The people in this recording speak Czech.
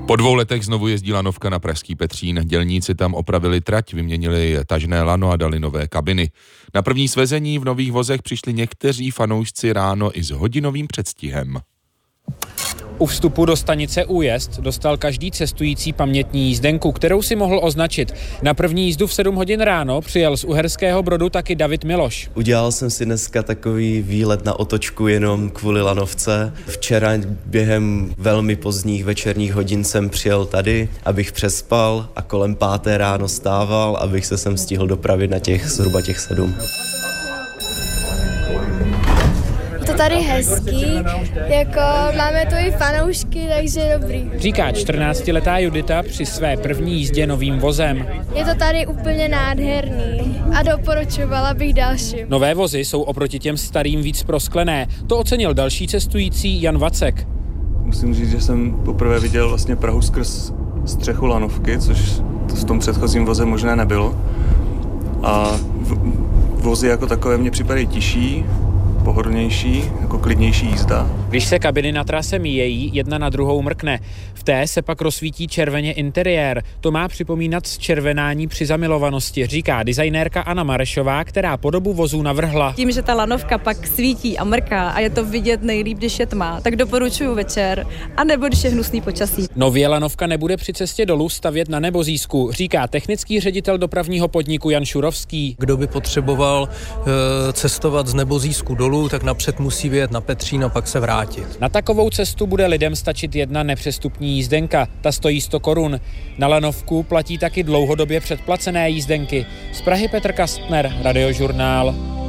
Po 2 letech znovu jezdí lanovka na pražský Petřín. Dělníci tam opravili trať, vyměnili tažné lano a dali nové kabiny. Na první svezení v nových vozech přišli někteří fanoušci ráno i s hodinovým předstihem. U vstupu do stanice Újezd dostal každý cestující pamětní jízdenku, kterou si mohl označit. Na první jízdu v 7 hodin ráno přijel z Uherského Brodu taky David Miloš. Udělal jsem si dneska takový výlet na otočku jenom kvůli lanovce. Včera během velmi pozdních večerních hodin jsem přijel tady, abych přespal a kolem 5. ráno stával, abych se sem stihl dopravit na zhruba těch 7. To tady hezký, jako máme tu i fanoušky, takže dobrý. Říká 14letá Judita při své první jízdě novým vozem. Je to tady úplně nádherný a doporučovala bych další. Nové vozy jsou oproti těm starým víc prosklené. To ocenil další cestující Jan Vacek. Musím říct, že jsem poprvé viděl vlastně Prahu skrz střechu lanovky, což v tom předchozím voze možná nebylo. A vozy jako takové mně připadají tižší, pohodlnější, jako klidnější jízda. Když se kabiny na trase míjejí, jedna na druhou mrkne. V té se pak rozsvítí červeně interiér. To má připomínat zčervenání při zamilovanosti, říká designérka Anna Marešová, která podobu vozů navrhla. Tím, že ta lanovka pak svítí a mrká a je to vidět nejlíp, když je tma, tak doporučuji večer, anebo když je hnusný počasí. Nově lanovka nebude při cestě dolů stavět na Nebozísku, říká technický ředitel dopravního podniku Jan Šurovský. Kdo by potřeboval cestovat z Nebozísku dolů, tak napřed musí vyjet na Petřín a pak se vrátit. Na takovou cestu bude lidem stačit jedna nepřestupní jízdenka, ta stojí 100 korun. Na lanovku platí taky dlouhodobě předplacené jízdenky. Z Prahy Petr Kastner, Radiožurnál.